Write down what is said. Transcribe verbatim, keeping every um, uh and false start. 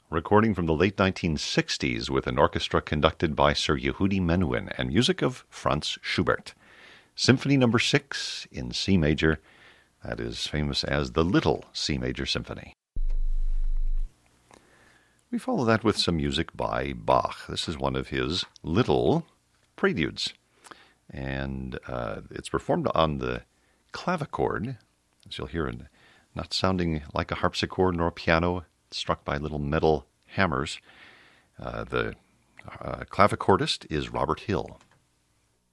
recording from the late nineteen sixties with an orchestra conducted by Sir Yehudi Menuhin and music of Franz Schubert. Symphony number six in C major, that is famous as the Little C Major Symphony. We follow that with some music by Bach. This is one of his little preludes, and uh, it's performed on the clavichord, as you'll hear, it not sounding like a harpsichord nor a piano, struck by little metal hammers. Uh, the uh, clavichordist is Robert Hill.